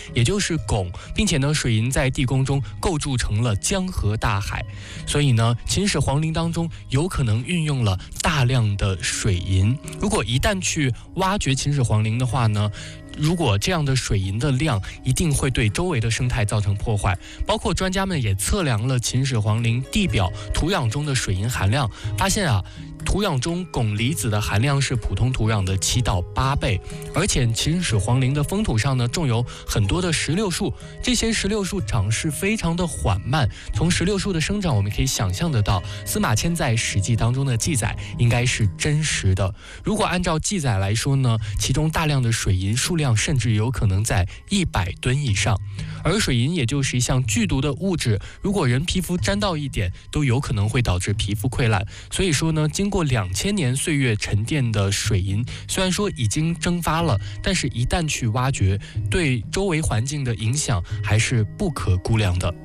也就是汞，并且呢，水银在地宫中构筑成了江河大海，所以呢，秦始皇陵当中有可能运用了大量的水银。如果一旦去挖掘秦始皇陵的话呢，如果这样的水银的量一定会对周围的生态造成破坏，包括专家们也测量了秦始皇陵地表土壤中的水银含量，发现土壤中汞离子的含量是普通土壤的7到8倍，而且秦始皇陵的封土上呢种有很多的石榴树，这些石榴树长势非常的缓慢。从石榴树的生长，我们可以想象得到，司马迁在《史记》当中的记载应该是真实的。如果按照记载来说呢，其中大量的水银数量甚至有可能在100吨以上。而水银也就是一项剧毒的物质，如果人皮肤沾到一点，都有可能会导致皮肤溃烂。所以说呢，经过2000年岁月沉淀的水银，虽然说已经蒸发了，但是一旦去挖掘，对周围环境的影响还是不可估量的。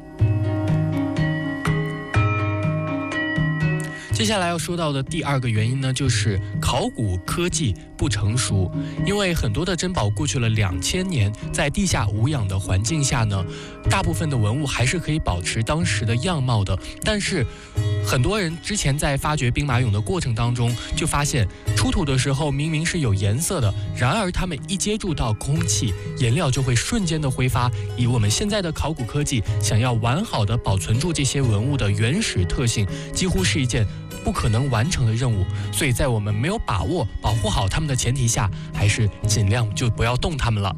接下来要说到的第2个原因呢，就是考古科技不成熟。因为很多的珍宝过去了2000年，在地下无氧的环境下呢，大部分的文物还是可以保持当时的样貌的。但是很多人之前在发掘兵马俑的过程当中，就发现出土的时候明明是有颜色的，然而他们一接触到空气，颜料就会瞬间的挥发。以我们现在的考古科技，想要完好的保存住这些文物的原始特性，几乎是一件不可能完成的任务。所以在我们没有把握保护好它们的前提下，还是尽量就不要动它们了。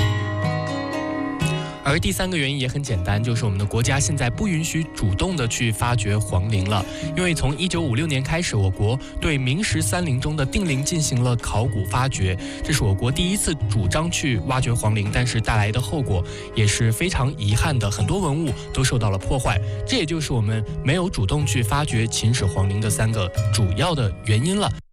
而第3个原因也很简单，就是我们的国家现在不允许主动的去发掘皇陵了。因为从1956年开始，我国对明十三陵中的定陵进行了考古发掘，这是我国第一次主张去挖掘皇陵，但是带来的后果也是非常遗憾的，很多文物都受到了破坏。这也就是我们没有主动去发掘秦始皇陵的3个主要的原因了。